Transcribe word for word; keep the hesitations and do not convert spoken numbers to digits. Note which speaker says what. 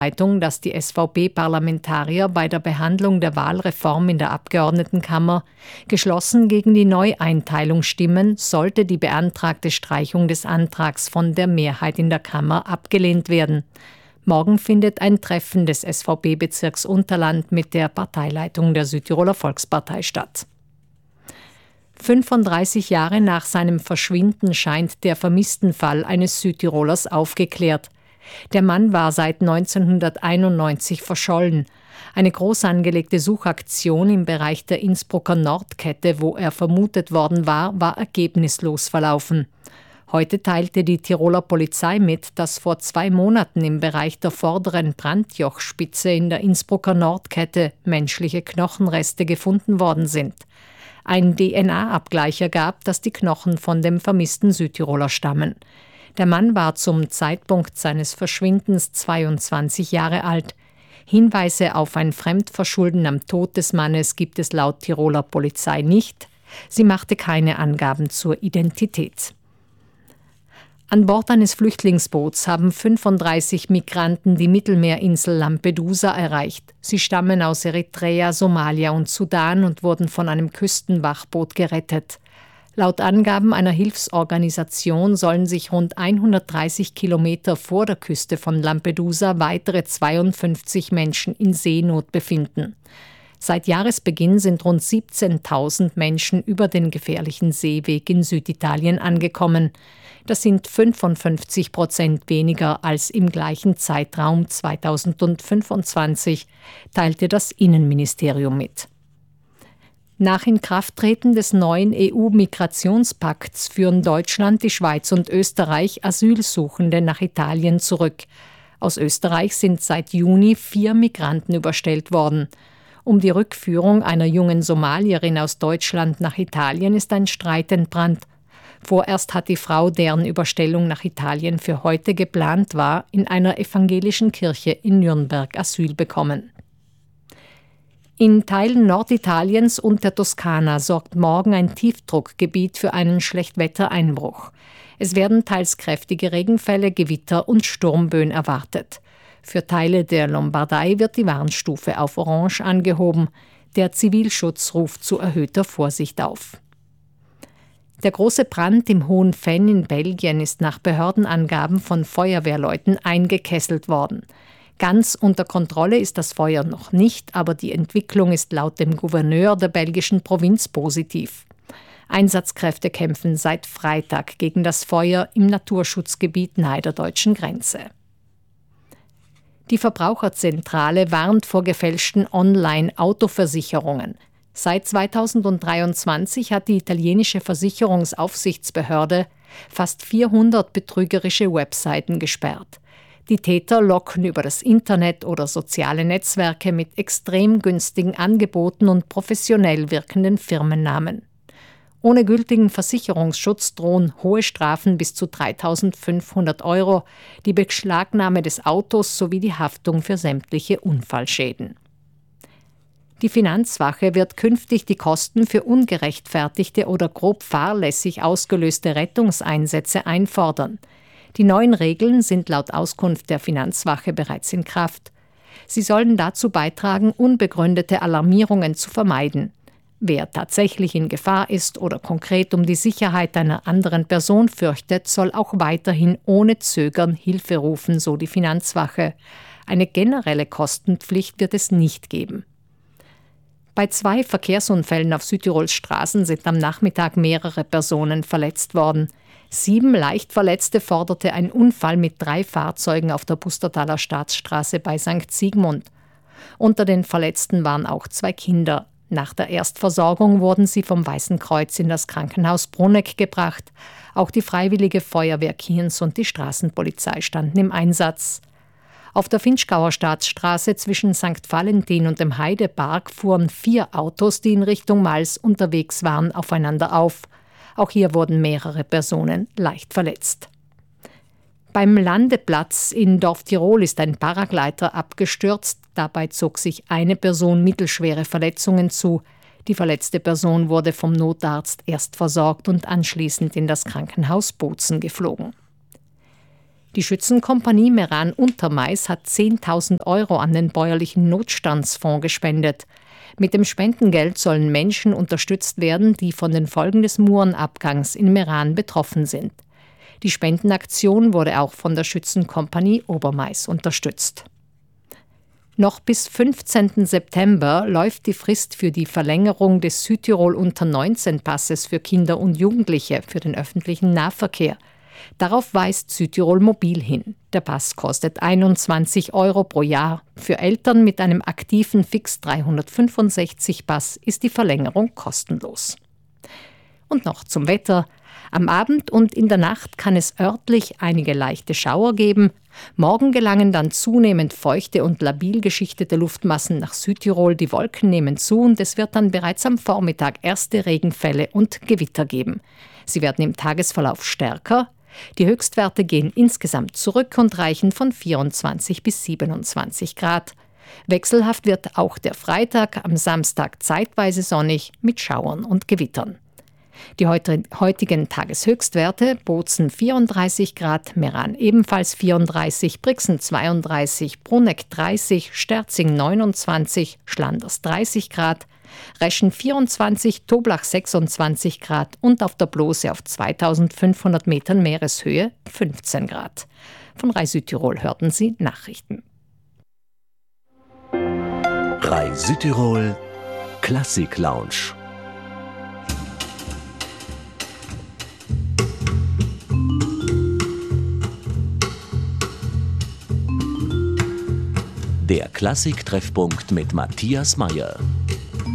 Speaker 1: Zeitung, dass die S V P-Parlamentarier bei der Behandlung der Wahlreform in der Abgeordnetenkammer geschlossen gegen die Neueinteilung stimmen, sollte die beantragte Streichung des Antrags von der Mehrheit in der Kammer abgelehnt werden. Morgen findet ein Treffen des S V P-Bezirks Unterland mit der Parteileitung der Südtiroler Volkspartei statt. fünfunddreißig Jahre nach seinem Verschwinden scheint der Vermisstenfall eines Südtirolers aufgeklärt. Der Mann war seit neunzehnhunderteinundneunzig verschollen. Eine groß angelegte Suchaktion im Bereich der Innsbrucker Nordkette, wo er vermutet worden war, war ergebnislos verlaufen. Heute teilte die Tiroler Polizei mit, dass vor zwei Monaten im Bereich der vorderen Brandjochspitze in der Innsbrucker Nordkette menschliche Knochenreste gefunden worden sind. Ein D N A-Abgleich ergab, dass die Knochen von dem vermissten Südtiroler stammen. Der Mann war zum Zeitpunkt seines Verschwindens zweiundzwanzig Jahre alt. Hinweise auf ein Fremdverschulden am Tod des Mannes gibt es laut Tiroler Polizei nicht. Sie machte keine Angaben zur Identität. An Bord eines Flüchtlingsboots haben fünfunddreißig Migranten die Mittelmeerinsel Lampedusa erreicht. Sie stammen aus Eritrea, Somalia und Sudan und wurden von einem Küstenwachboot gerettet. Laut Angaben einer Hilfsorganisation sollen sich rund hundertdreißig Kilometer vor der Küste von Lampedusa weitere zweiundfünfzig Menschen in Seenot befinden. Seit Jahresbeginn sind rund siebzehntausend Menschen über den gefährlichen Seeweg in Süditalien angekommen. Das sind fünfundfünfzig Prozent weniger als im gleichen Zeitraum zweitausendfünfundzwanzig, teilte das Innenministerium mit. Nach Inkrafttreten des neuen E U-Migrationspakts führen Deutschland, die Schweiz und Österreich Asylsuchende nach Italien zurück. Aus Österreich sind seit Juni vier Migranten überstellt worden. Um die Rückführung einer jungen Somalierin aus Deutschland nach Italien ist ein Streit entbrannt. Vorerst hat die Frau, deren Überstellung nach Italien für heute geplant war, in einer evangelischen Kirche in Nürnberg Asyl bekommen. In Teilen Norditaliens und der Toskana sorgt morgen ein Tiefdruckgebiet für einen Schlechtwettereinbruch. Es werden teils kräftige Regenfälle, Gewitter und Sturmböen erwartet. Für Teile der Lombardei wird die Warnstufe auf Orange angehoben. Der Zivilschutz ruft zu erhöhter Vorsicht auf. Der große Brand im Hohen Venn in Belgien ist nach Behördenangaben von Feuerwehrleuten eingekesselt worden. Ganz unter Kontrolle ist das Feuer noch nicht, aber die Entwicklung ist laut dem Gouverneur der belgischen Provinz positiv. Einsatzkräfte kämpfen seit Freitag gegen das Feuer im Naturschutzgebiet nahe der deutschen Grenze. Die Verbraucherzentrale warnt vor gefälschten Online-Autoversicherungen. Seit zweitausenddreiundzwanzig hat die italienische Versicherungsaufsichtsbehörde fast vierhundert betrügerische Webseiten gesperrt. Die Täter locken über das Internet oder soziale Netzwerke mit extrem günstigen Angeboten und professionell wirkenden Firmennamen. Ohne gültigen Versicherungsschutz drohen hohe Strafen bis zu dreitausendfünfhundert Euro, die Beschlagnahme des Autos sowie die Haftung für sämtliche Unfallschäden. Die Finanzwache wird künftig die Kosten für ungerechtfertigte oder grob fahrlässig ausgelöste Rettungseinsätze einfordern. Die neuen Regeln sind laut Auskunft der Finanzwache bereits in Kraft. Sie sollen dazu beitragen, unbegründete Alarmierungen zu vermeiden. Wer tatsächlich in Gefahr ist oder konkret um die Sicherheit einer anderen Person fürchtet, soll auch weiterhin ohne Zögern Hilfe rufen, so die Finanzwache. Eine generelle Kostenpflicht wird es nicht geben. Bei zwei Verkehrsunfällen auf Südtirols Straßen sind am Nachmittag mehrere Personen verletzt worden. Sieben Leichtverletzte forderte ein Unfall mit drei Fahrzeugen auf der Pustertaler Staatsstraße bei Sankt Sigmund. Unter den Verletzten waren auch zwei Kinder. Nach der Erstversorgung wurden sie vom Weißen Kreuz in das Krankenhaus Bruneck gebracht. Auch die Freiwillige Feuerwehr Kiens und die Straßenpolizei standen im Einsatz. Auf der Finchgauer Staatsstraße zwischen Sankt Valentin und dem Heidepark fuhren vier Autos, die in Richtung Mals unterwegs waren, aufeinander auf. Auch hier wurden mehrere Personen leicht verletzt. Beim Landeplatz in Dorf Tirol ist ein Paragleiter abgestürzt. Dabei zog sich eine Person mittelschwere Verletzungen zu. Die verletzte Person wurde vom Notarzt erst versorgt und anschließend in das Krankenhaus Bozen geflogen. Die Schützenkompanie Meran-Untermeis hat zehntausend Euro an den bäuerlichen Notstandsfonds gespendet. Mit dem Spendengeld sollen Menschen unterstützt werden, die von den Folgen des Murenabgangs in Meran betroffen sind. Die Spendenaktion wurde auch von der Schützenkompanie Obermais unterstützt. Noch bis fünfzehnten September läuft die Frist für die Verlängerung des Südtirol unter neunzehn Passes für Kinder und Jugendliche für den öffentlichen Nahverkehr. Darauf weist Südtirol Mobil hin. Der Pass kostet einundzwanzig Euro pro Jahr. Für Eltern mit einem aktiven Fix dreihundertfünfundsechzig Pass ist die Verlängerung kostenlos. Und noch zum Wetter. Am Abend und in der Nacht kann es örtlich einige leichte Schauer geben. Morgen gelangen dann zunehmend feuchte und labil geschichtete Luftmassen nach Südtirol. Die Wolken nehmen zu und es wird dann bereits am Vormittag erste Regenfälle und Gewitter geben. Sie werden im Tagesverlauf stärker. Die Höchstwerte gehen insgesamt zurück und reichen von vierundzwanzig bis siebenundzwanzig Grad. Wechselhaft wird auch der Freitag, am Samstag zeitweise sonnig mit Schauern und Gewittern. Die heutigen Tageshöchstwerte: Bozen vierunddreißig Grad, Meran ebenfalls vierunddreißig, Brixen zweiunddreißig, Bruneck dreißig, Sterzing neunundzwanzig, Schlanders dreißig Grad, Reschen vierundzwanzig, Toblach sechsundzwanzig Grad und auf der Blose auf zweitausendfünfhundert Metern Meereshöhe fünfzehn Grad. Von Rai Südtirol hörten Sie Nachrichten.
Speaker 2: Rai Südtirol Klassik Lounge. Der Klassik-Treffpunkt mit Matthias Meyer.